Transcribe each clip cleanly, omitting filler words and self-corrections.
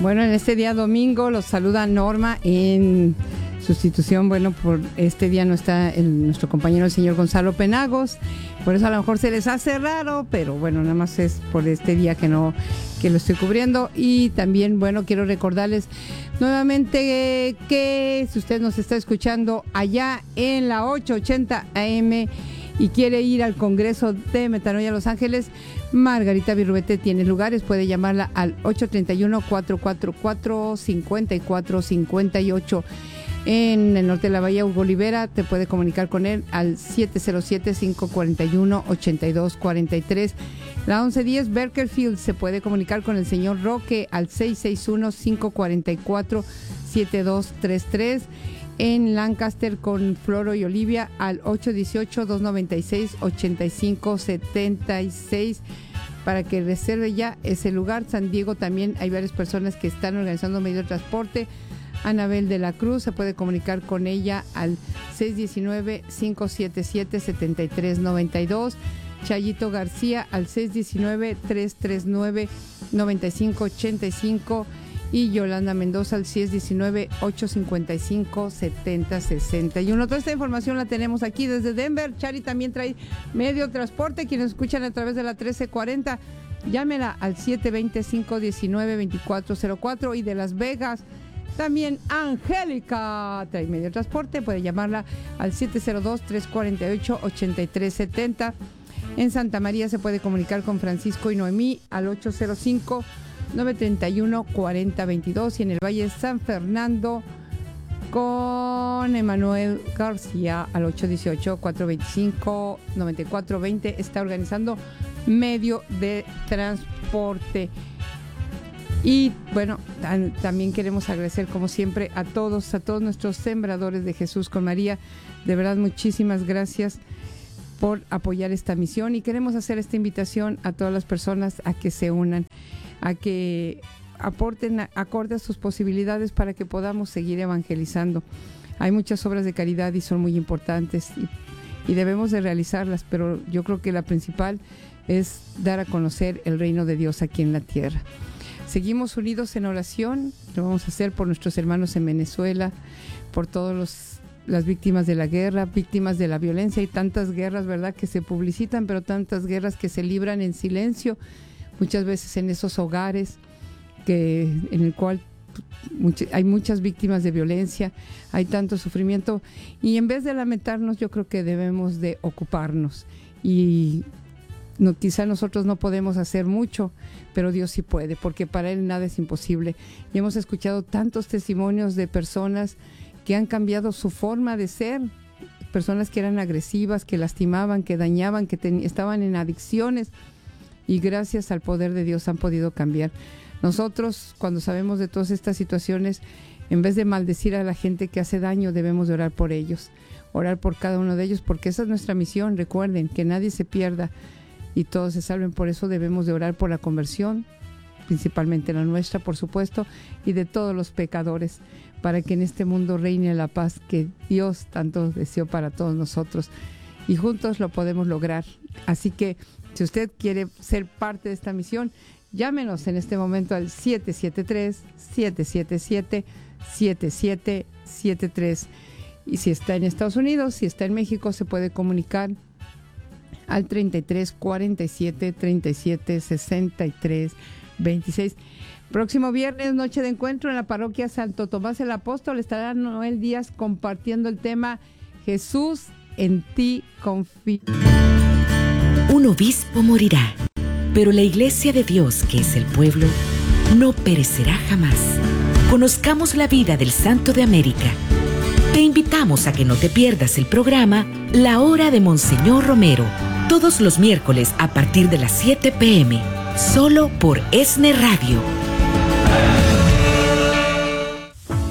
Bueno, en este día domingo los saluda Norma en sustitución. Bueno, por este día no está nuestro compañero el señor Gonzalo Penagos, por eso a lo mejor se les hace raro, pero bueno, nada más es por este día que lo estoy cubriendo. Y también, bueno, quiero recordarles nuevamente que si usted nos está escuchando allá en la 880 AM y quiere ir al Congreso de Metanoia Los Ángeles, Margarita Virrubete tiene lugares, puede llamarla al 831-444-5458. En el norte de la Bahía, Hugo Olivera, te puede comunicar con él al 707-541-8243. La 1110 Berkerfield se puede comunicar con el señor Roque al 661-544-7233. En Lancaster con Floro y Olivia al 818-296-8576 para que reserve ya ese lugar. San Diego también hay varias personas que están organizando medio de transporte. Anabel de la Cruz se puede comunicar con ella al 619-577-7392. Chayito García al 619-339-9585 y Yolanda Mendoza al 619-855-7061. Toda esta información la tenemos aquí desde Denver. Chari también trae medio transporte. Quienes escuchan a través de la 1340, llámela al 720-519-2404. Y de Las Vegas, también Angélica trae medio transporte. Puede llamarla al 702-348-8370. En Santa María se puede comunicar con Francisco y Noemí al 805-931-4022. Y en el Valle de San Fernando con Emanuel García al 818-425-9420. Está organizando medio de transporte. Y bueno, también queremos agradecer como siempre a todos nuestros sembradores de Jesús con María. De verdad, muchísimas gracias por apoyar esta misión, y queremos hacer esta invitación a todas las personas a que se unan, a que aporten acorde a sus posibilidades para que podamos seguir evangelizando. Hay muchas obras de caridad y son muy importantes y debemos de realizarlas, pero yo creo que la principal es dar a conocer el reino de Dios aquí en la tierra. Seguimos unidos en oración, lo vamos a hacer por nuestros hermanos en Venezuela, por todos las víctimas de la guerra, víctimas de la violencia. Y tantas guerras, ¿verdad?, que se publicitan, pero tantas guerras que se libran en silencio, muchas veces en esos hogares en el cual hay muchas víctimas de violencia, hay tanto sufrimiento, y en vez de lamentarnos, yo creo que debemos de ocuparnos. Y quizá nosotros no podemos hacer mucho, pero Dios sí puede, porque para Él nada es imposible. Y hemos escuchado tantos testimonios de personas que han cambiado su forma de ser, personas que eran agresivas, que lastimaban, que dañaban, que estaban en adicciones, y gracias al poder de Dios han podido cambiar. Nosotros, cuando sabemos de todas estas situaciones, en vez de maldecir a la gente que hace daño, debemos de orar por ellos, orar por cada uno de ellos, porque esa es nuestra misión. Recuerden, que nadie se pierda y todos se salven. Por eso debemos de orar por la conversión, principalmente la nuestra, por supuesto, y de todos los pecadores, para que en este mundo reine la paz que Dios tanto deseó para todos nosotros, y juntos lo podemos lograr. Así que si usted quiere ser parte de esta misión, llámenos en este momento al 773-777-7773. Y si está en Estados Unidos, si está en México, se puede comunicar al 33 47 37 63 26. Próximo viernes, noche de encuentro en la parroquia Santo Tomás el Apóstol, estará Noel Díaz compartiendo el tema Jesús, en ti confío. Un obispo morirá, pero la Iglesia de Dios, que es el pueblo, no perecerá jamás. Conozcamos la vida del Santo de América. Te invitamos a que no te pierdas el programa La Hora de Monseñor Romero, todos los miércoles a partir de las 7 p.m., solo por ESNE Radio. Sale Luz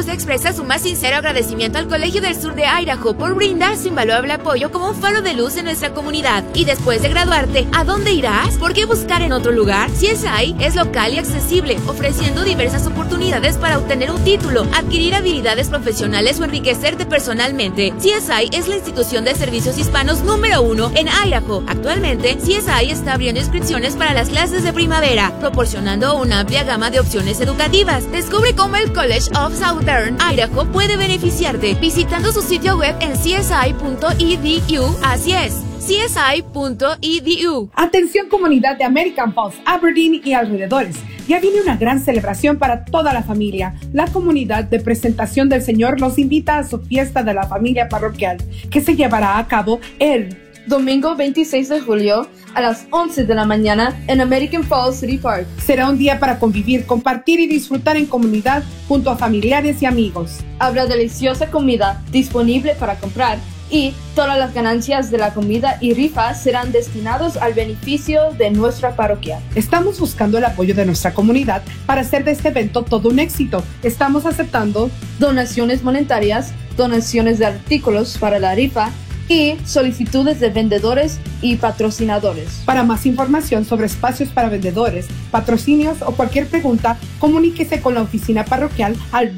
CESA expresa su más sincero agradecimiento al Colegio del Sur de Idaho por brindar su invaluable apoyo como un faro de luz en nuestra comunidad. Y después de graduarte, ¿a dónde irás? ¿Por qué buscar en otro lugar? CSI es local y accesible, ofreciendo diversas oportunidades para obtener un título, adquirir habilidades profesionales o enriquecerte personalmente. CSI es la institución de servicios hispanos número 1 en Idaho. Actualmente, CSI está abriendo inscripciones para las clases de primavera, proporcionando una amplia gama de opciones educativas. Descubre cómo el College of Southern Idaho puede beneficiarte visitando su sitio web en csi.edu. Así es, csi.edu. Atención comunidad de American Falls, Aberdeen y alrededores. Ya viene una gran celebración para toda la familia. La comunidad de Presentación del Señor los invita a su fiesta de la familia parroquial, que se llevará a cabo el domingo 26 de julio a las 11 de la mañana en American Falls City Park. Será un día para convivir, compartir y disfrutar en comunidad junto a familiares y amigos. Habrá deliciosa comida disponible para comprar y todas las ganancias de la comida y rifa serán destinados al beneficio de nuestra parroquia. Estamos buscando el apoyo de nuestra comunidad para hacer de este evento todo un éxito. Estamos aceptando donaciones monetarias, donaciones de artículos para la rifa y solicitudes de vendedores y patrocinadores. Para más información sobre espacios para vendedores, patrocinios o cualquier pregunta, comuníquese con la oficina parroquial al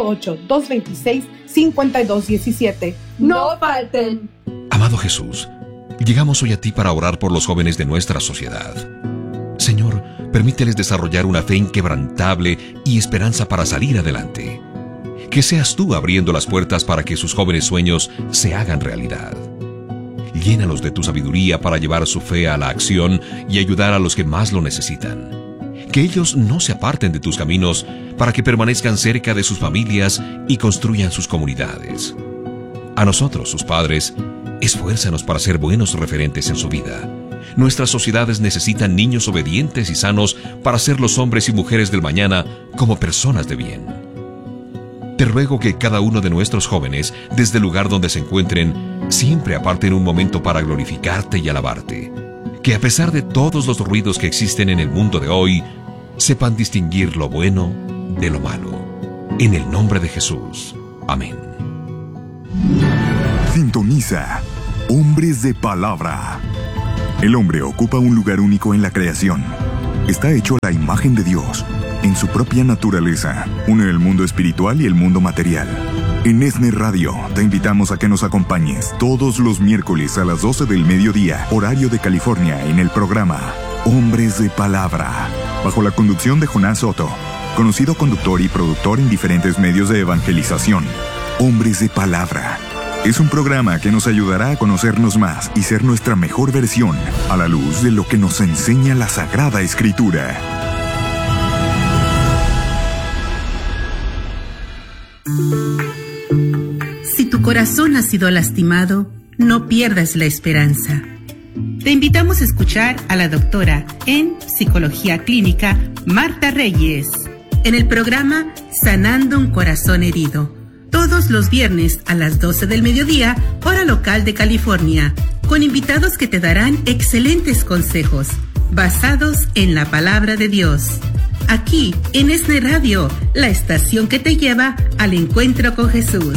208-226-5217. ¡No falten! Amado Jesús, llegamos hoy a ti para orar por los jóvenes de nuestra sociedad. Señor, permíteles desarrollar una fe inquebrantable y esperanza para salir adelante. Que seas tú abriendo las puertas para que sus jóvenes sueños se hagan realidad. Llénalos de tu sabiduría para llevar su fe a la acción y ayudar a los que más lo necesitan. Que ellos no se aparten de tus caminos para que permanezcan cerca de sus familias y construyan sus comunidades. A nosotros, sus padres, esfuérzanos para ser buenos referentes en su vida. Nuestras sociedades necesitan niños obedientes y sanos para ser los hombres y mujeres del mañana como personas de bien. Te ruego que cada uno de nuestros jóvenes, desde el lugar donde se encuentren, siempre aparten un momento para glorificarte y alabarte. Que a pesar de todos los ruidos que existen en el mundo de hoy, sepan distinguir lo bueno de lo malo. En el nombre de Jesús. Amén. Sintoniza Hombres de Palabra. El hombre ocupa un lugar único en la creación. Está hecho a la imagen de Dios. En su propia naturaleza, une el mundo espiritual y el mundo material. En ESNE Radio, te invitamos a que nos acompañes todos los miércoles a las 12 del mediodía, horario de California, en el programa Hombres de Palabra, bajo la conducción de Jonás Soto, conocido conductor y productor en diferentes medios de evangelización. Hombres de Palabra es un programa que nos ayudará a conocernos más y ser nuestra mejor versión, a la luz de lo que nos enseña la Sagrada Escritura. Si tu corazón ha sido lastimado, no pierdas la esperanza. Te invitamos a escuchar a la doctora en Psicología Clínica, Marta Reyes, en el programa Sanando un Corazón Herido, todos los viernes a las 12 del mediodía, hora local de California, con invitados que te darán excelentes consejos, basados en la palabra de Dios. Aquí, en ESNE Radio, la estación que te lleva al encuentro con Jesús.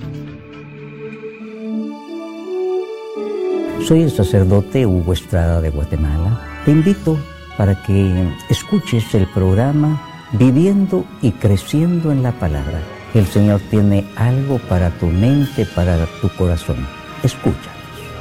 Soy el sacerdote Hugo Estrada de Guatemala. Te invito para que escuches el programa Viviendo y Creciendo en la Palabra. El Señor tiene algo para tu mente, para tu corazón. Escucha.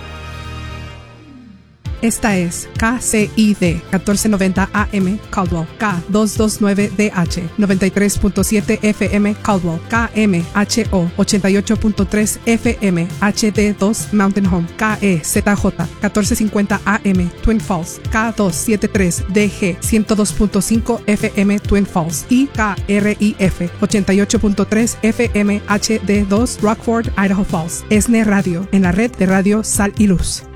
Esta es KCID 1490 AM Caldwell, K229DH 93.7 FM Caldwell, KMHO 88.3 FM HD2 Mountain Home, KEZJ 1450 AM Twin Falls, K273DG 102.5 FM Twin Falls y KRIF 88.3 FM HD2 Rockford, Idaho Falls. ESNE Radio, en la red de Radio Sal y Luz.